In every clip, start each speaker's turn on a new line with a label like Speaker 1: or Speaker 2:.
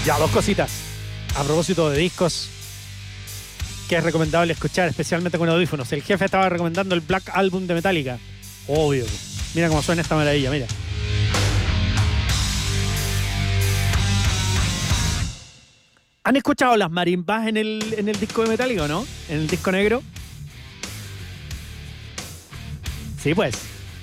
Speaker 1: Ya, dos cositas. A propósito de discos que es recomendable escuchar, especialmente con audífonos. El jefe estaba recomendando el Black Album de Metallica. Obvio. Mira cómo suena esta maravilla, mira. ¿Han escuchado las marimbas en el disco de Metallica o no? En el disco negro. Sí, pues.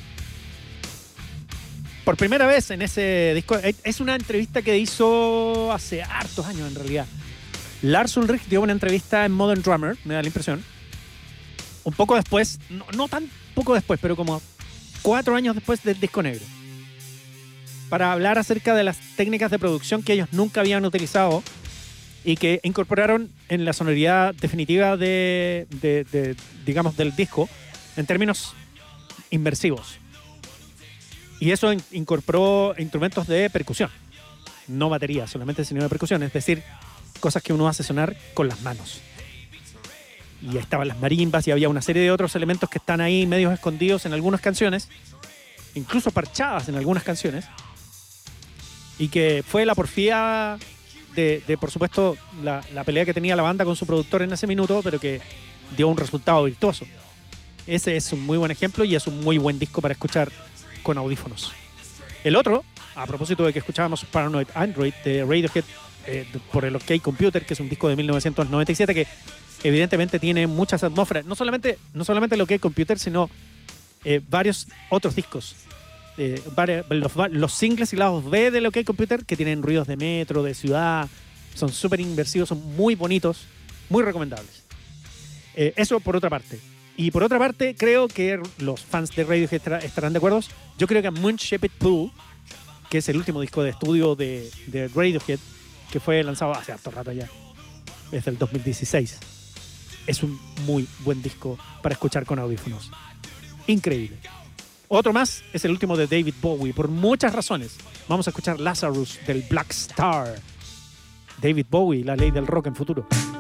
Speaker 1: Por primera vez en ese disco. Es una entrevista que hizo hace hartos años en realidad. Lars Ulrich dio una entrevista en Modern Drummer, me da la impresión. Un poco después, no tan poco después, pero como 4 años después del disco negro. Para hablar acerca de las técnicas de producción que ellos nunca habían utilizado y que incorporaron en la sonoridad definitiva digamos, del disco en términos inmersivos. Y eso incorporó instrumentos de percusión, no batería solamente, sino de percusión, es decir, cosas que uno hace sonar con las manos. Y estaban las marimbas y había una serie de otros elementos que están ahí medios escondidos en algunas canciones, incluso parchadas en algunas canciones, y que fue la porfía de por supuesto, la pelea que tenía la banda con su productor en ese minuto, pero que dio un resultado virtuoso. Ese es un muy buen ejemplo y es un muy buen disco para escuchar con audífonos. El otro, a propósito de que escuchábamos Paranoid Android de Radiohead por el OK Computer, que es un disco de 1997 que evidentemente tiene muchas atmósferas, no solamente el OK Computer, sino varios otros discos, los singles y lados B del OK Computer, que tienen ruidos de metro, de ciudad, son súper inmersivos, son muy bonitos, muy recomendables. Eso por otra parte. Y por otra parte, creo que los fans de Radiohead estarán de acuerdo. Yo creo que Moonshaped Pool, que es el último disco de estudio de Radiohead, que fue lanzado hace harto rato ya, es del 2016, es un muy buen disco para escuchar con audífonos. Increíble. Otro más es el último de David Bowie, por muchas razones. Vamos a escuchar Lazarus del Black Star. David Bowie, la ley del rock en futuro.